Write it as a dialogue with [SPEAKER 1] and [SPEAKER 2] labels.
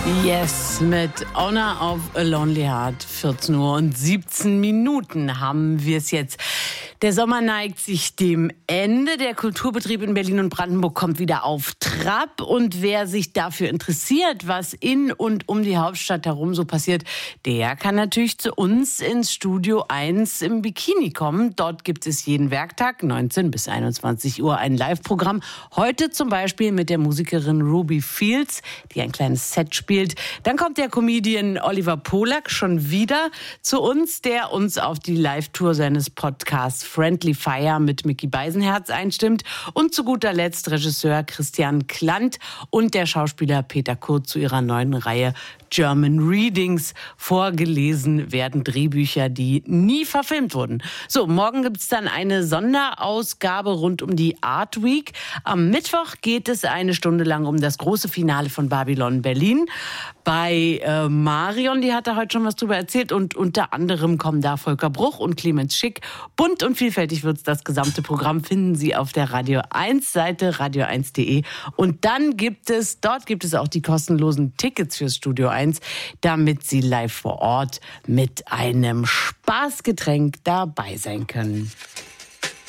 [SPEAKER 1] Yes, mit Honor of a Lonely Heart. 14 Uhr und 17 Minuten haben wir es jetzt. Der Sommer neigt sich dem Ende. Der Kulturbetrieb in Berlin und Brandenburg kommt wieder auf Trab. Und wer sich dafür interessiert, was in und um die Hauptstadt herum so passiert, der kann natürlich zu uns ins Studio 1 im Bikini kommen. Dort gibt es jeden Werktag, 19 bis 21 Uhr, ein Live-Programm. Heute zum Beispiel mit der Musikerin Ruby Fields, die ein kleines Set spielt. Dann kommt der Comedian Oliver Polak schon wieder zu uns, der uns auf die Live-Tour seines Podcasts Friendly Fire mit Micky Beisenherz einstimmt. Und zu guter Letzt Regisseur Christian Klant und der Schauspieler Peter Kurt zu ihrer neuen Reihe German Readings. Vorgelesen werden Drehbücher, die nie verfilmt wurden. So, morgen gibt es dann eine Sonderausgabe rund um die Art Week. Am Mittwoch geht es eine Stunde lang um das große Finale von Babylon Berlin. Bei Marion, die hat da heute schon was drüber erzählt. Und unter anderem kommen da Volker Bruch und Clemens Schick. Bunt und vielfältig wird's. Das gesamte Programm finden Sie auf der Radio 1 Seite, radio1.de. Und dann gibt es auch die kostenlosen Tickets fürs Studio 1, damit Sie live vor Ort mit einem Spaßgetränk dabei sein können.